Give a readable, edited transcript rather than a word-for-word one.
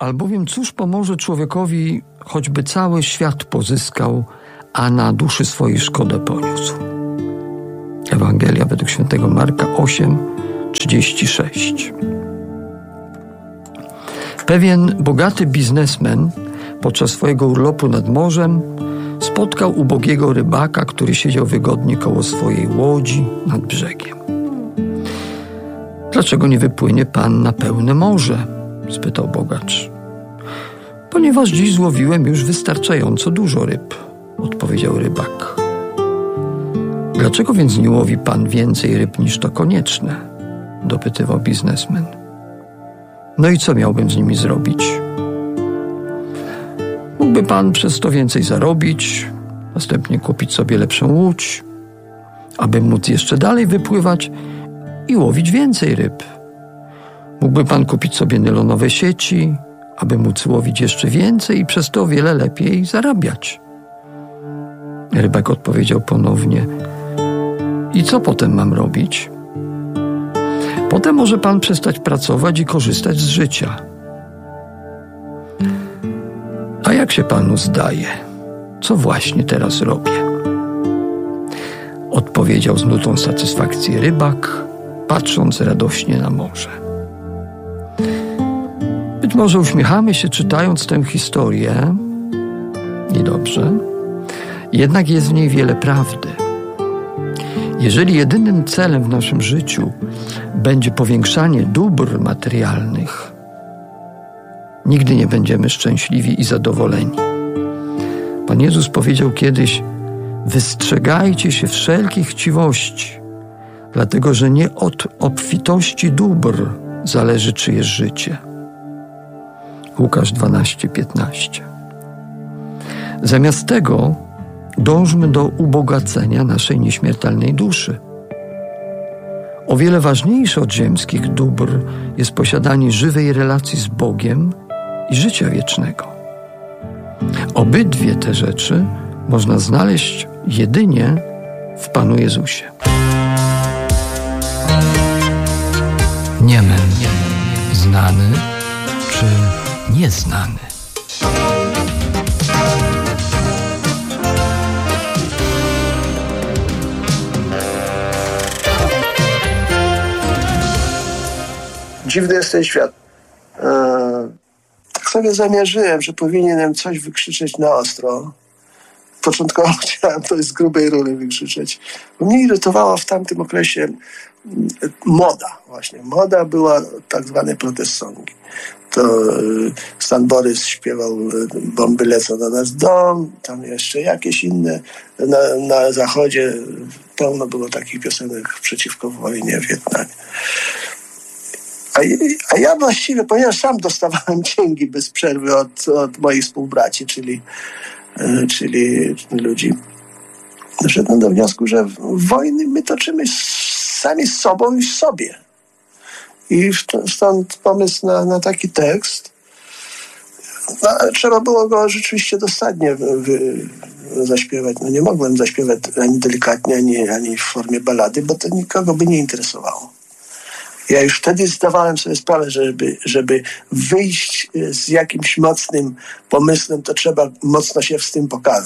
Albowiem cóż pomoże człowiekowi, choćby cały świat pozyskał, a na duszy swojej szkodę poniósł. Ewangelia według świętego Marka 8:36. Pewien bogaty biznesmen podczas swojego urlopu nad morzem spotkał ubogiego rybaka, który siedział wygodnie koło swojej łodzi nad brzegiem. Dlaczego nie wypłynie pan na pełne morze? Spytał bogacz. Ponieważ dziś złowiłem już wystarczająco dużo ryb, odpowiedział rybak. Dlaczego więc nie łowi pan więcej ryb niż to konieczne? Dopytywał biznesmen. No i co miałbym z nimi zrobić? Mógłby pan przez to więcej zarobić, następnie kupić sobie lepszą łódź, aby móc jeszcze dalej wypływać i łowić więcej ryb. Mógłby pan kupić sobie nylonowe sieci, aby móc łowić jeszcze więcej i przez to o wiele lepiej zarabiać. Rybak odpowiedział ponownie. I co potem mam robić? Potem może pan przestać pracować i korzystać z życia. A jak się panu zdaje? Co właśnie teraz robię? Odpowiedział z nutą satysfakcji rybak, patrząc radośnie na morze. Być może uśmiechamy się, czytając tę historię. I dobrze. Jednak jest w niej wiele prawdy. Jeżeli jedynym celem w naszym życiu będzie powiększanie dóbr materialnych, nigdy nie będziemy szczęśliwi i zadowoleni. Pan Jezus powiedział kiedyś: wystrzegajcie się wszelkich chciwości, dlatego że nie od obfitości dóbr zależy czyjeś życie. Łukasz 12:15. Zamiast tego dążmy do ubogacenia naszej nieśmiertelnej duszy. O wiele ważniejsze od ziemskich dóbr jest posiadanie żywej relacji z Bogiem i życia wiecznego. Obydwie te rzeczy można znaleźć jedynie w Panu Jezusie. Niemen, znany czy nieznany? Dziwny jest ten świat. Tak sobie zamierzyłem, że powinienem coś wykrzyczeć na ostro. Początkowo chciałem to z grubej rury wykrzyczeć. Bo mnie irytowała w tamtym okresie moda właśnie. Moda była tak zwane protest songi. To Stan Borys śpiewał Bomby lecą na nasz dom, tam jeszcze jakieś inne. Na zachodzie pełno było takich piosenek przeciwko wojnie w Wietnamie. A ja właściwie, ponieważ sam dostawałem cięgi bez przerwy od moich współbraci, czyli ludzi, doszedłem do wniosku, że wojny my toczymy sami z sobą i w sobie. I stąd pomysł na taki tekst. No, trzeba było go rzeczywiście dosadnie zaśpiewać. No, nie mogłem zaśpiewać ani delikatnie, ani w formie ballady, bo to nikogo by nie interesowało. Ja już wtedy zdawałem sobie sprawę, żeby wyjść z jakimś mocnym pomysłem, to trzeba mocno się z tym pokazać.